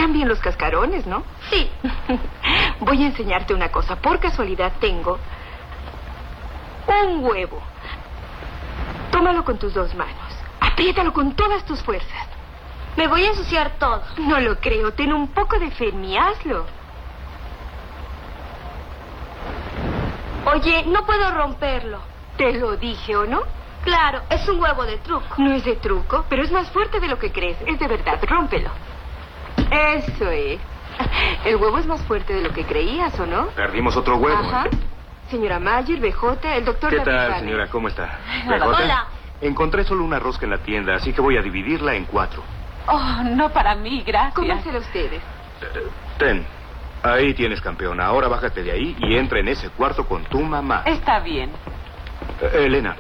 También los cascarones, ¿no? Sí. Voy a enseñarte una cosa. Por casualidad tengo un huevo. Tómalo con tus 2 manos. Apriétalo con todas tus fuerzas. Me voy a ensuciar todo. No lo creo. Ten un poco de fe en mí. Hazlo. Oye, no puedo romperlo. Te lo dije, ¿o no? Claro, es un huevo de truco. No es de truco, pero es más fuerte de lo que crees. Es de verdad. Rómpelo. Eso es. El huevo es más fuerte de lo que creías, ¿o no? Perdimos otro huevo. Ajá. Señora Mayer, BJ, el doctor ¿Qué David tal, Banner. señora? ¿Cómo está? Hola. Encontré solo una rosca en la tienda, así que voy a dividirla en 4. Oh, no para mí, gracias. Cómansela ustedes. Ten. Ahí tienes, campeona. Ahora bájate de ahí y entra en ese cuarto con tu mamá. Está bien. Elena.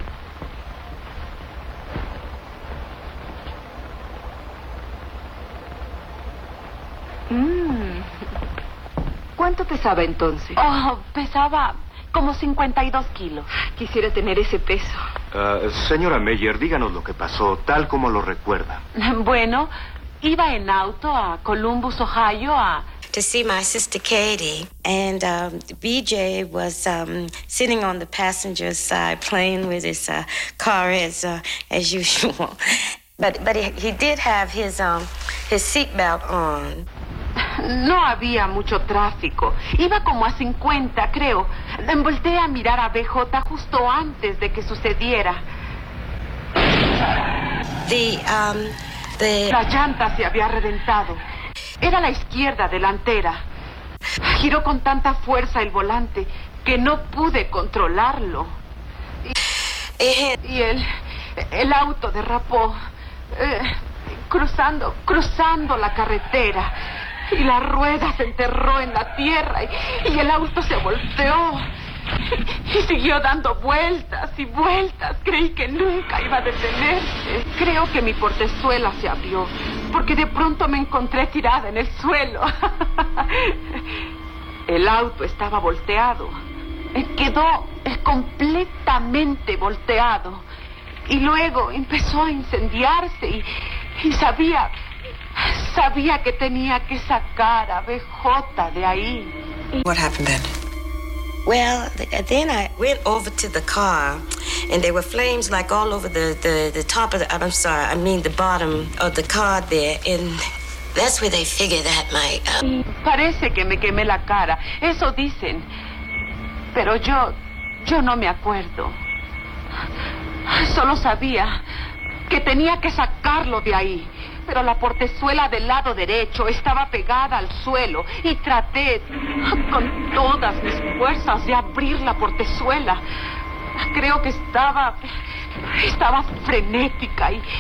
¿Cuánto pesaba entonces? Oh, pesaba como 52 kilos. Quisiera tener ese peso. Señora Meyer, díganos lo que pasó, tal como lo recuerda. Bueno, iba en auto a Columbus, Ohio, to see my sister Katie, and BJ was sitting on the passenger side playing with his car as usual. But he did have his seatbelt on. No había mucho tráfico. Iba como a 50, creo. Volteé a mirar a BJ justo antes de que sucediera. La llanta se había reventado. Era la izquierda delantera. Giró con tanta fuerza el volante que no pude controlarlo. Y el auto derrapó, cruzando la carretera. Y la rueda se enterró en la tierra y el auto se volteó. Y siguió dando vueltas y vueltas. Creí que nunca iba a detenerse. Creo que mi portezuela se abrió, porque de pronto me encontré tirada en el suelo. El auto estaba volteado. Quedó completamente volteado. Y luego empezó a incendiarse y sabía que tenía que sacar a BJ de ahí. What happened then? Well, then I went over to the car, and there were flames like all over the top of the bottom of the car there, and that's where they figured that might... Parece que me quemé la cara, eso dicen. Pero yo no me acuerdo. Solo sabía que tenía que sacarlo de ahí. Pero la portezuela del lado derecho estaba pegada al suelo y traté con todas mis fuerzas de abrir la portezuela. Creo que estaba frenética y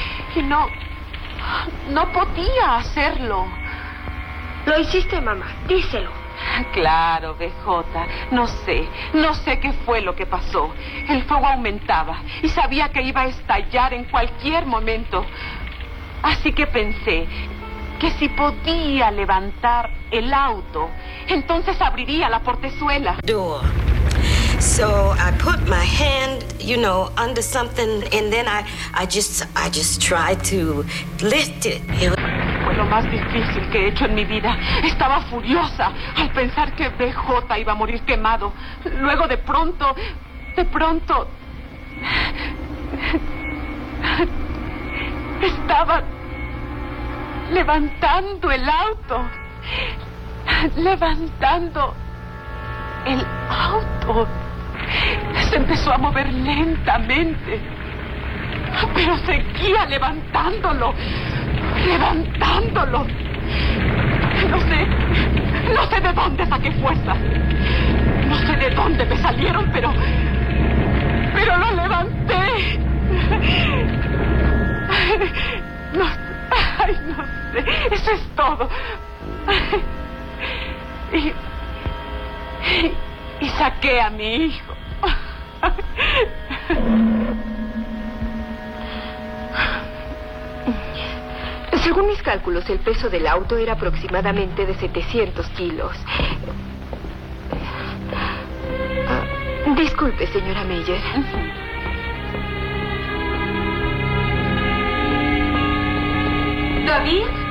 no podía hacerlo. Lo hiciste, mamá. Díselo. Claro, BJ. No sé qué fue lo que pasó. El fuego aumentaba y sabía que iba a estallar en cualquier momento. Así que pensé que si podía levantar el auto, entonces abriría la portezuela. Door. So I put my hand, under something, and then I just tried to lift it. Fue lo más difícil que he hecho en mi vida. Estaba furiosa al pensar que BJ iba a morir quemado. Luego de pronto... Estaba levantando el auto. Se empezó a mover lentamente, pero seguía levantándolo. No sé de dónde saqué fuerza. No sé de dónde me salieron, pero lo levanté. No sé. Eso es todo. Y saqué a mi hijo. Según mis cálculos, el peso del auto era aproximadamente de 700 kilos. Disculpe, señora Meyer. ¿David?